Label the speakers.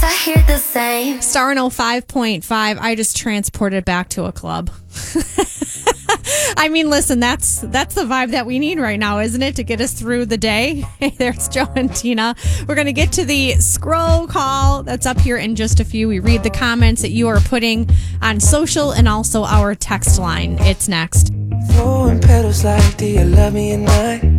Speaker 1: Yes, I hear the same.
Speaker 2: Star 105.5. I just transported back to a club. I mean, listen, that's the vibe that we need right now, isn't it? To get us through the day. Hey, there's Joe and Tina. We're going to get to the scroll call that's up here in just a few. We read the comments that you are putting on social and also our text line. It's next.
Speaker 3: Throwing petals like, do you love me at night?